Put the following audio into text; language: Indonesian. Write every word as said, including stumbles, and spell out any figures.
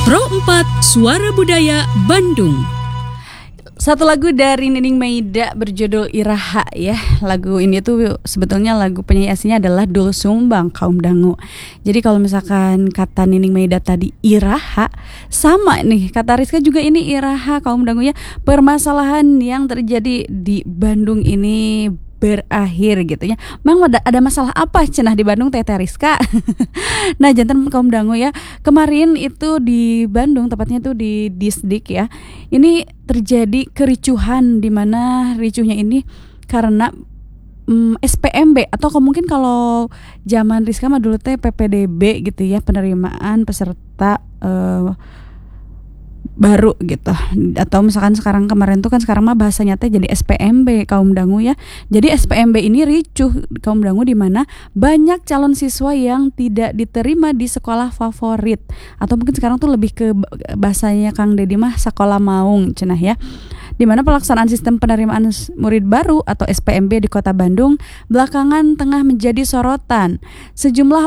Pro empat Suara Budaya Bandung. Satu lagu dari Nining Meida berjudul Iraha ya. Lagu ini tuh sebetulnya lagu penyanyi aslinya adalah Doel Sumbang kaum dangu. Jadi kalau misalkan kata Nining Meida tadi Iraha, sama nih kata Rizka juga ini Iraha kaum dangu ya. Permasalahan yang terjadi di Bandung ini berakhir gitu ya. Memang ada, ada masalah apa cenah di Bandung Teh Rizka? Nah, jantan kaum dangu ya. Kemarin itu di Bandung, tepatnya itu di Disdik ya. Ini terjadi kericuhan, di mana ricuhnya ini karena mm, S P M B atau mungkin kalau zaman Rizka mah dulu teh P P D B gitu ya, penerimaan peserta uh, baru gitu. Atau misalkan sekarang kemarin tuh kan sekarang mah bahasanya teh jadi S P M B kaum dangu ya. Jadi S P M B ini ricuh kaum dangu di mana banyak calon siswa yang tidak diterima di sekolah favorit, atau mungkin sekarang tuh lebih ke bahasanya Kang Dedi mah sekolah maung cenah ya. Di mana pelaksanaan sistem penerimaan murid baru atau S P M B di Kota Bandung belakangan tengah menjadi sorotan. Sejumlah